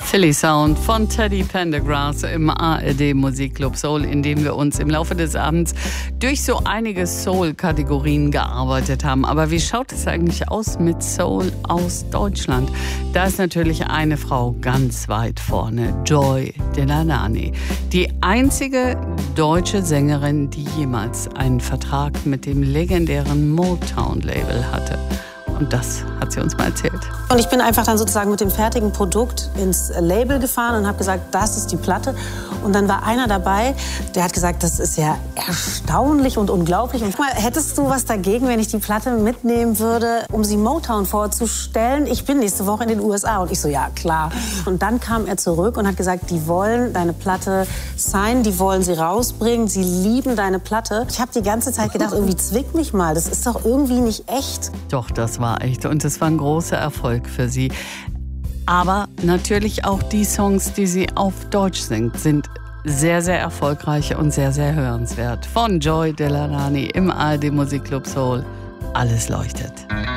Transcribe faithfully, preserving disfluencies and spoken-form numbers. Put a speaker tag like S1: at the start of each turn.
S1: Philly Sound von Teddy Pendergrass im A R D Musikclub Soul, in dem wir uns im Laufe des Abends durch so einige Soul-Kategorien gearbeitet haben. Aber wie schaut es eigentlich aus mit Soul aus Deutschland? Da ist natürlich eine Frau ganz weit vorne, Joy Delaney. Die einzige deutsche Sängerin, die jemals einen Vertrag mit dem legendären Motown-Label hatte. Und das hat sie uns mal erzählt.
S2: Und ich bin einfach dann sozusagen mit dem fertigen Produkt ins Label gefahren und habe gesagt, das ist die Platte. Und dann war einer dabei, der hat gesagt, das ist ja erstaunlich und unglaublich. Und mal, hättest du was dagegen, wenn ich die Platte mitnehmen würde, um sie Motown vorzustellen? Ich bin nächste Woche in den U S A. Und ich so, ja, klar. Und dann kam er zurück und hat gesagt, die wollen deine Platte signen, die wollen sie rausbringen, sie lieben deine Platte. Ich habe die ganze Zeit gedacht, irgendwie zwick mich mal, das ist doch irgendwie nicht echt.
S1: Doch, das war echt. Und es war ein großer Erfolg für sie. Aber natürlich auch die Songs, die sie auf Deutsch singt, sind sehr, sehr erfolgreich und sehr, sehr hörenswert. Von Joy Delaney im A R D Musikclub Soul. Alles leuchtet.